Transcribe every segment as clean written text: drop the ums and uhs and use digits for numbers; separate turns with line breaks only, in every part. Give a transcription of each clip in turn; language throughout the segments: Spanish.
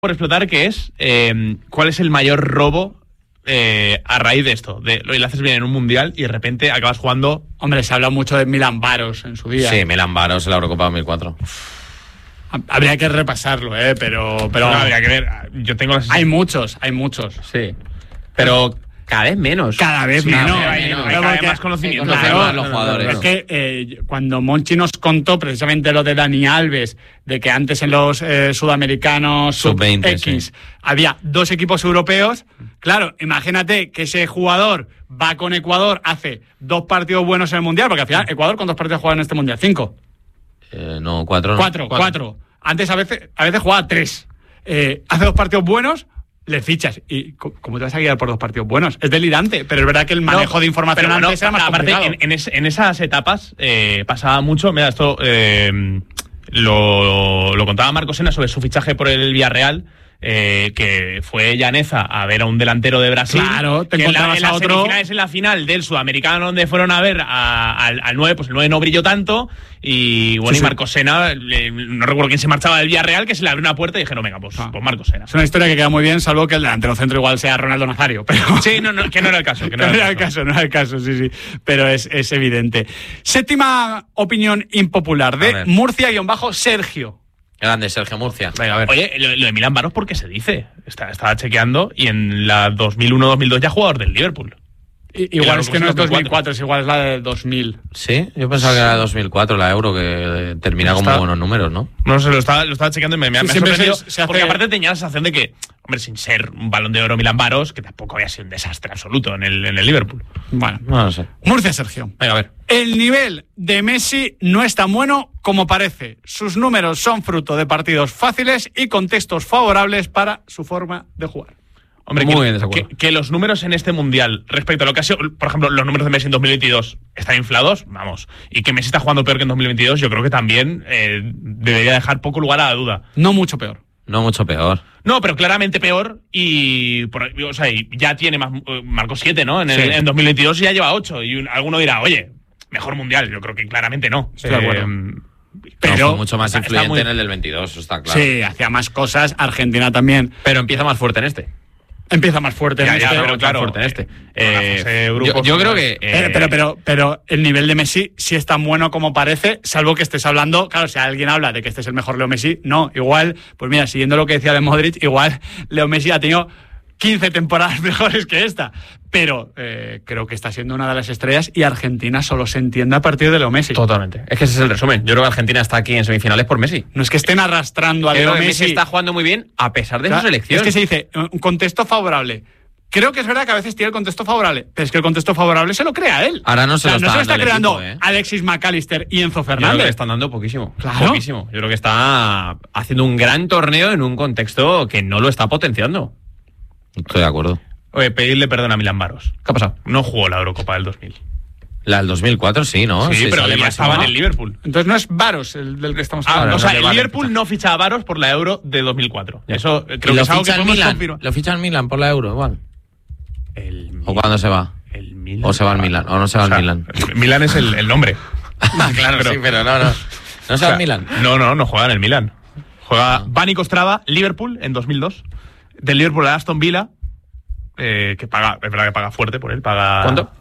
por explotar, que es cuál es el mayor robo a raíz de esto. Lo haces bien en un mundial y de repente acabas jugando.
Hombre, se ha hablado mucho de Milan Baros en su día.
Sí, Milan Baros en la Eurocopa 2004.
Habría que repasarlo, pero
No, habría que ver. Yo tengo las...
hay muchos.
Sí. Pero cada vez menos.
Cada vez menos.
Cada vez más conocimiento.
Claro, los jugadores.
Es que cuando Monchi nos contó precisamente lo de Dani Alves, de que antes en los sudamericanos
Sub-20
X
sí.
había 2 equipos europeos, claro, imagínate que ese jugador va con Ecuador, hace 2 partidos buenos en el Mundial, porque al final Ecuador ¿cuántos partidos juega en este Mundial? 5.
No, 4.
4. Antes a veces jugaba 3. Hace 2 partidos buenos, le fichas. ¿Y cómo te vas a guiar por 2 partidos buenos? Es delirante, pero es verdad que el manejo de información antes era más complicado.
Aparte, en esas etapas pasaba mucho. Mira, esto lo contaba Marco Sena sobre su fichaje por el Villarreal. Que fue Llaneza a ver a un delantero de Brasil.
Claro, te
que
encontrabas
en las
a otro.
semifinales, en la final del Sudamericano, donde fueron a ver al 9, pues el 9 no brilló tanto. Y bueno,
Sí.
y Marco Sena, no recuerdo quién se marchaba del Villarreal, que se le abrió una puerta y dijeron, venga, pues Marco Sena.
Es una historia que queda muy bien, salvo que el delantero centro igual sea Ronaldo Nazario. Pero...
Sí, que no era el caso.
No era el caso, sí. Pero es evidente. Séptima opinión impopular de Murcia-Sergio.
Grande Sergio Murcia.
Venga, a ver. Oye, lo de Milan Baros, ¿por qué se dice? Estaba chequeando y en la 2001-2002 ya jugador del Liverpool.
Igual es que no es 2004, es igual es la de 2000.
Sí, yo pensaba que era 2004 la Euro, que termina con muy buenos números, ¿no?
No sé, lo estaba chequeando y me ha sorprendido.
Se hace...
Porque aparte tenía la sensación de que, hombre, sin ser un Balón de Oro Milan Baros, que tampoco había sido un desastre absoluto en el Liverpool.
Bueno,
no lo sé.
Murcia-Sergio.
Venga, a ver.
El nivel de Messi no es tan bueno como parece. Sus números son fruto de partidos fáciles y contextos favorables para su forma de jugar.
Hombre,
muy bien,
que los números en este Mundial, respecto a lo que ha sido, por ejemplo, los números de Messi en 2022 están inflados, vamos. Y que Messi está jugando peor que en 2022, yo creo que también debería dejar poco lugar a la duda.
No mucho peor.
No mucho peor.
No, pero claramente peor y ya tiene más, marcó 7, ¿no? En 2022 ya lleva 8 y alguno dirá, oye, mejor Mundial. Yo creo que claramente no.
Estoy de acuerdo.
Pero fue mucho más influyente en el del 22, eso está claro.
Sí, hacía más cosas, Argentina también.
Pero empieza más fuerte en este.
Empieza más fuerte en
este.
Yo
creo que...
Pero el nivel de Messi sí es tan bueno como parece, salvo que estés hablando... Claro, si alguien habla de que este es el mejor Leo Messi, no. Igual, pues mira, siguiendo lo que decía de Modric, igual Leo Messi ha tenido 15 temporadas mejores que esta. Pero creo que está siendo una de las estrellas y Argentina solo se entiende a partir de Leo Messi.
Totalmente. Es que ese es el resumen. Yo creo que Argentina está aquí en semifinales por Messi.
No es que estén arrastrando a Leo Messi.
Messi está jugando muy bien a pesar de su selección.
Es que se dice un contexto favorable. Creo que es verdad que a veces tiene el contexto favorable, pero es que el contexto favorable se lo crea él.
Ahora no se lo
está creando Alexis McAllister y Enzo Fernández.
Yo creo que le están dando poquísimo.
Claro.
Poquísimo. Yo creo que está haciendo un gran torneo en un contexto que no lo está potenciando. Estoy de acuerdo.
Oye, pedirle perdón a Milan Baros.
¿Qué ha pasado?
No jugó la Eurocopa del 2000.
La del 2004 sí, ¿no?
Sí, pero ya estaba en el Liverpool.
Entonces no es Baros el del que estamos hablando.
O sea, el Liverpool no ficha a Baros por la Euro de 2004. Eso creo que es algo que podemos confirmar.
¿Lo ficha el Milan por la Euro igual? ¿O cuándo se va?
El Milan.
¿O se va al Milan? ¿O no se va al Milan?
Milan es el nombre.
Claro, pero, sí, pero no. ¿No se va al Milan?
No juega en el Milan. Juega Bani Kostrava, Liverpool, en 2002. Del Liverpool a Aston Villa, que paga, es verdad que paga fuerte por él. Paga,
¿cuánto?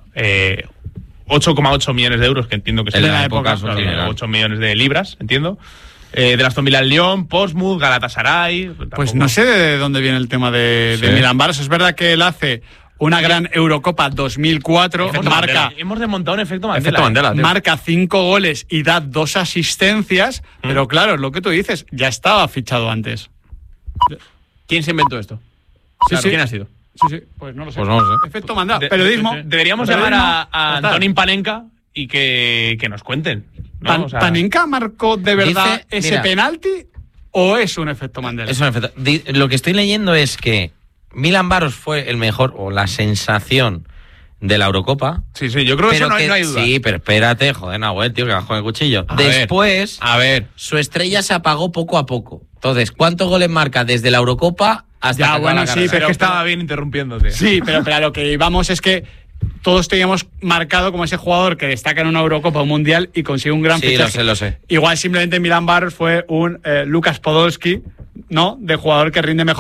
8,8 millones de euros, que entiendo que es
en la época.
8 millones de libras, entiendo. Del Aston Villa al Lyon, Portsmouth, Galatasaray.
Pues no sé de dónde viene el tema de Milan Baros. Es verdad que él hace una gran Eurocopa 2004,
hemos desmontado un efecto Mandela.
Marca 5 goles y da 2 asistencias, pero claro, es lo que tú dices, ya estaba fichado antes.
¿Quién se inventó esto?
Sí.
¿Quién ha sido?
Sí, pues no lo sé.
Pues no lo sé.
Efecto Mandela. Periodismo.
Deberíamos llamar a Antonín Panenka y que nos cuenten. ¿No?
¿Panenka marcó de verdad ese penalti o es un efecto Mandela?
Es un efecto. Lo que estoy leyendo es que Milan Baros fue el mejor o la sensación de la Eurocopa.
Sí, yo creo que eso no hay duda.
Sí, pero espérate, joder, Nahuel, tío, que vas con el cuchillo. Después, su estrella se apagó poco a poco. Entonces, ¿cuántos goles marca desde la Eurocopa hasta
ya, bueno, sí,
pero es que estaba bien interrumpiéndote.
Sí, pero a lo que íbamos es que todos teníamos marcado como ese jugador que destaca en una Eurocopa o un Mundial y consigue un gran fichaje.
Lo sé.
Igual simplemente Milan Bar fue un Lucas Podolski, ¿no? De jugador que rinde mejor